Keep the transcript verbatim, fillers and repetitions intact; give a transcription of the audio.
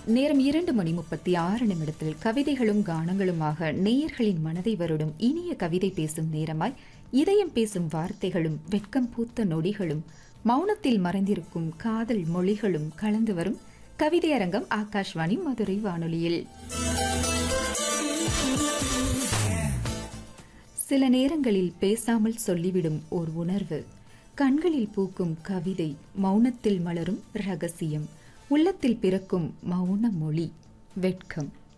நேரம் இரண்டு மணி முப்பத்தி ஆறு நிமிடத்தில் கவிதைகளும் கானங்களுமாக நேயர்களின் மனதை வருடும் இனிய கவிதை பேசும் நேரமாய் இதயம் பேசும் வார்த்தைகளும் வெட்கம் பூத்த நொடிகளும் மௌனத்தில் மறைந்திருக்கும் காதல் மொழிகளும் கலந்து வரும் கவிதை அரங்கம் ஆகாஷ்வாணி மதுரை வானொலியில். சில நேரங்களில் பேசாமல் சொல்லிவிடும் ஓர் உணர்வு, கண்களில் பூக்கும் கவிதை, மௌனத்தில் மலரும் ரகசியம், உள்ளத்தில் பிறக்கும் மௌன மொழி, வெட்கம்.